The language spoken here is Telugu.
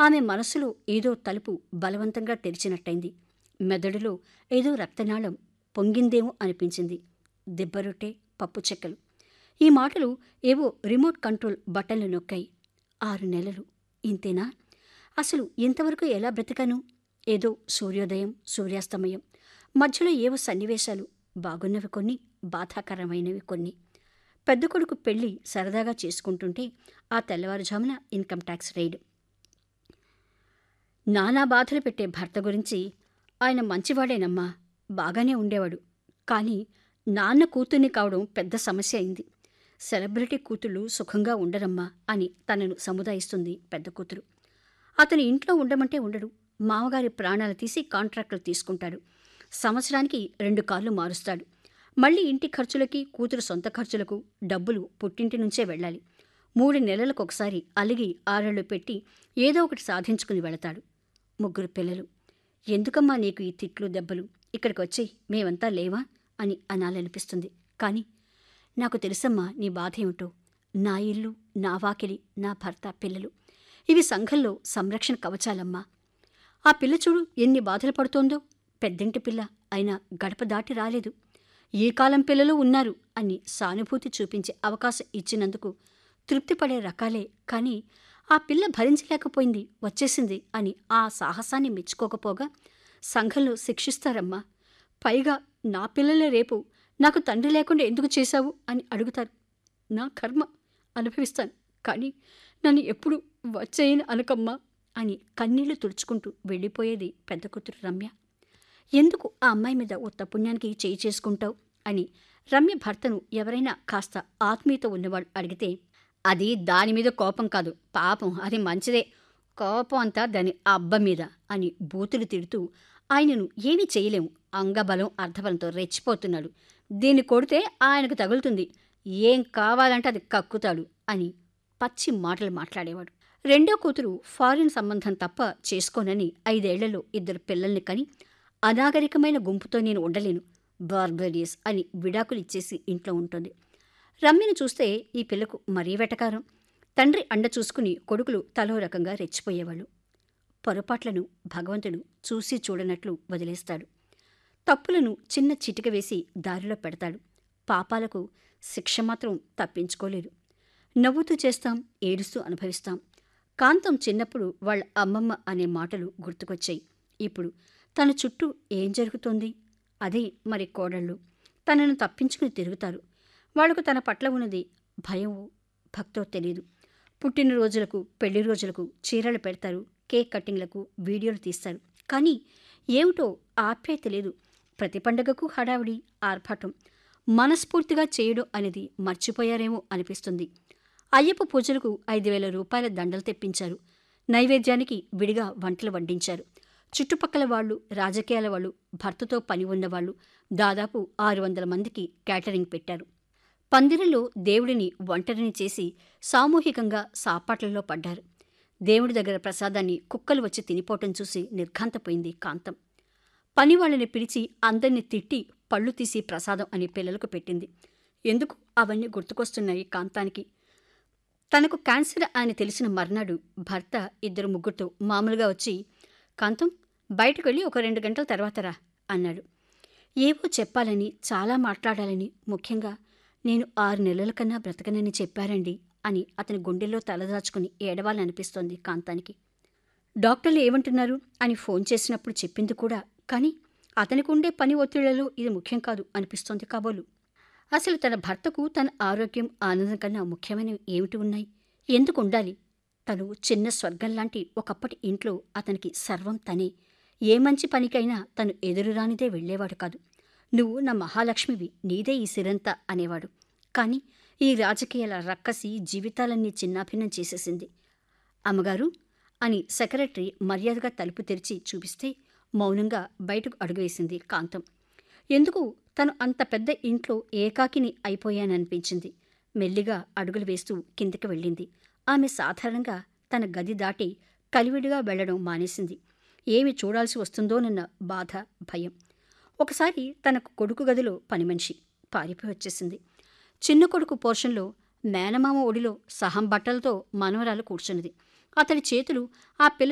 ఆమె మనసులో ఏదో తలుపు బలవంతంగా తెరిచినట్టయింది. మెదడులో ఏదో రక్తనాళం పొంగిందేమో అనిపించింది. దిబ్బరొట్టె, పప్పు చెక్కలు. ఈ మాటలు ఏవో రిమోట్ కంట్రోల్ బటన్లు నొక్కాయి. 6 నెలలు ఇంతేనా? అసలు ఇంతవరకు ఎలా బ్రతికాను? ఏదో సూర్యోదయం, సూర్యాస్తమయం, మధ్యలో ఏవో సన్నివేశాలు, బాగున్నవి కొన్ని, బాధాకరమైనవి కొన్ని. పెద్ద కొడుకు పెళ్లి సరదాగా చేసుకుంటుంటే ఆ తెల్లవారుజామున ఇన్కమ్ ట్యాక్స్ రైడ్. నానా బాధలు పెట్టే భర్త గురించి, ఆయన మంచివాడేనమ్మా, బాగానే ఉండేవాడు. కానీ నాన్న కూతుర్ని కావడం పెద్ద సమస్య అయింది. సెలబ్రిటీ కూతుళ్ళు సుఖంగా ఉండరమ్మా అని తనను సముదాయిస్తుంది పెద్ద కూతురు. అతను ఇంట్లో ఉండమంటే ఉండడు. మామగారి ప్రాణాలు తీసి కాంట్రాక్టులు తీసుకుంటాడు. సంవత్సరానికి 2 కార్లు మారుస్తాడు. మళ్ళీ ఇంటి ఖర్చులకి, కూతురు సొంత ఖర్చులకు డబ్బులు పుట్టింటి నుంచే వెళ్ళాలి. 3 నెలలకొకసారి అలిగి ఆరళ్ళు పెట్టి ఏదో ఒకటి సాధించుకుని వెళతాడు. 3 పిల్లలు. ఎందుకమ్మా నీకు ఈ తిట్లు దెబ్బలు? ఇక్కడికి వచ్చి మేమంతా లేవా అని అనాలనిపిస్తుంది. కానీ నాకు తెలుసమ్మా నీ బాధ ఏమిటో. నా ఇల్లు, నా వాకిలి, నా భర్త, పిల్లలు, ఇవి సంఘంలో సంరక్షణ కవచాలమ్మా. ఆ పిల్ల చూడు ఎన్ని బాధలు పడుతోందో. పెద్దింటి పిల్ల అయినా గడప దాటి రాలేదు. ఈ కాలం పిల్లలు ఉన్నారు అని సానుభూతి చూపించే అవకాశం ఇచ్చినందుకు తృప్తిపడే రకాలే. కానీ ఆ పిల్ల భరించలేకపోయింది, వచ్చేసింది అని ఆ సాహసాన్ని మెచ్చుకోకపోగా సంఘంలో శిక్షిస్తారమ్మా. పైగా నా పిల్లలే రేపు నాకు తండ్రి లేకుండా ఎందుకు చేశావు అని అడుగుతారు. నా కర్మ అనుభవిస్తాను, కానీ నన్ను ఎప్పుడు వచ్చేయని అనకమ్మా అని కన్నీళ్లు తుడుచుకుంటూ వెళ్ళిపోయేది పెద్ద కూతురు రమ్య. ఎందుకు ఆ అమ్మాయి మీద ఓ పుణ్యానికి చేయి చేసుకుంటావు అని రమ్య భర్తను ఎవరైనా కాస్త ఆత్మీయత ఉన్నవాళ్ళు అడిగితే, అది దాని మీద కోపం కాదు, పాపం అది మంచిదే, కోపం అంతా దాని అబ్బ మీద అని బూతులు తిడుతూ ఆయనను ఏమీ చేయలేము, అంగబలం అర్ధబలంతో రెచ్చిపోతున్నాడు, దీన్ని కొడితే ఆయనకు తగులుతుంది, ఏం కావాలంటే అది కక్కుతాడు అని పచ్చి మాటలు మాట్లాడేవాడు. రెండో కూతురు ఫారిన్ సంబంధం తప్ప చేసుకోనని 5 ఏళ్లలో 2 పిల్లల్ని కని, అనాగరికమైన గుంపుతో నేను ఉండలేను, బార్బరియస్ అని విడాకులు ఇచ్చేసి ఇంట్లో ఉంటుంది. రమ్యను చూస్తే ఈ పిల్లకు మరీ వెటకారం. తండ్రి అండ చూసుకుని కొడుకులు తలో రకంగా రెచ్చిపోయేవాళ్ళు. పొరపాట్లను భగవంతుడు చూసి చూడనట్లు వదిలేస్తాడు. తప్పులను చిన్న చిటిక వేసి దారిలో పెడతాడు. పాపాలకు శిక్ష మాత్రం తప్పించుకోలేరు. నవ్వుతూ చేస్తాం, ఏడుస్తూ అనుభవిస్తాం. కాంతం చిన్నప్పుడు వాళ్ళ అమ్మమ్మ అనే మాటలు గుర్తుకొచ్చాయి. ఇప్పుడు తన చుట్టూ ఏం జరుగుతోంది? అదే మరి కోడళ్ళు తనను తప్పించుకుని తిరుగుతారు. వాళ్లకు తన పట్ల ఉన్నది భయమో భక్తో తెలియదు. పుట్టినరోజులకు, పెళ్లి రోజులకు చీరలు పెడతారు, కేక్ కటింగ్లకు వీడియోలు తీస్తారు. కానీ ఏమిటో ఆప్యాయత లేదు. ప్రతి పండగకు హడావిడి, ఆర్భాటం. మనస్ఫూర్తిగా చేయడం అనేది మర్చిపోయారేమో అనిపిస్తుంది. అయ్యప్ప పూజలకు 5,000 రూపాయల దండలు తెప్పించారు. నైవేద్యానికి విడిగా వంటలు వడ్డించారు. చుట్టుపక్కల వాళ్ళు, రాజకీయాల వాళ్ళు, భర్తతో పని ఉన్నవాళ్ళు దాదాపు 600 మందికి క్యాటరింగ్ పెట్టారు. పందిరిలో దేవుడిని ఒంటరిని చేసి సామూహికంగా సాపాట్లలో పడ్డారు. దేవుడి దగ్గర ప్రసాదాన్ని కుక్కలు వచ్చి తినిపోవటం చూసి నిర్ఘాంతపోయింది కాంతం. పని వాళ్ళని పిలిచి అందరినీ తిట్టి పళ్ళు తీసి ప్రసాదం అని పిల్లలకు పెట్టింది. ఎందుకు అవన్నీ గుర్తుకొస్తున్నాయి కాంతానికి? తనకు క్యాన్సర్ అని తెలిసిన మర్నాడు భర్త 2-3తో మామూలుగా వచ్చి, కాంతం బయటకు వెళ్ళి ఒక 2 గంటల తర్వాత రా అన్నాడు. ఏవో చెప్పాలని, చాలా మాట్లాడాలని, ముఖ్యంగా నేను 6 నెలల కన్నా బ్రతకనని చెప్పారండి అని అతని గుండెల్లో తలదాచుకుని ఏడవాలనిపిస్తోంది కాంతానికి. డాక్టర్లు ఏమంటున్నారు అని ఫోన్ చేసినప్పుడు చెప్పింది కూడా. కానీ అతనికి ఉండే పని ఒత్తిళ్లలో ఇది ముఖ్యం కాదు అనిపిస్తోంది కాబోలు. అసలు తన భర్తకు తన ఆరోగ్యం, ఆనందం కన్నా ముఖ్యమైనవి ఏమిటి ఉన్నాయి? ఎందుకు ఉండాలి? తను చిన్న స్వర్గంలాంటి ఒకప్పటి ఇంట్లో అతనికి సర్వం తనే. ఏ మంచి పనికైనా తను ఎదురురానిదే వెళ్లేవాడు కాదు. నువ్వు నా మహాలక్ష్మివి, నీదే ఈ సిరంతా అనేవాడు. కానీ ఈ రాజకీయాల రక్కసి జీవితాలన్నీ చిన్నాభిన్నం చేసేసింది. అమ్మగారు అని సెక్రటరీ మర్యాదగా తలుపు తెరిచి చూపిస్తే మౌనంగా బయటకు అడుగువేసింది కాంతం. ఎందుకు తను అంత పెద్ద ఇంట్లో ఏకాకిని అయిపోయాననిపించింది. మెల్లిగా అడుగులు వేస్తూ కిందికి వెళ్ళింది. ఆమె సాధారణంగా తన గది దాటి కలివిడిగా వెళ్లడం మానేసింది. ఏమి చూడాల్సి వస్తుందోనన్న బాధ, భయం. ఒకసారి తన కొడుకు గదిలో పనిమనిషి పారిపోయి వచ్చేసింది. చిన్న కొడుకు పోర్షన్లో మేనమామ ఒడిలో సహం బట్టలతో మనవరాలు కూర్చున్నది. అతడి చేతులు ఆ పిల్ల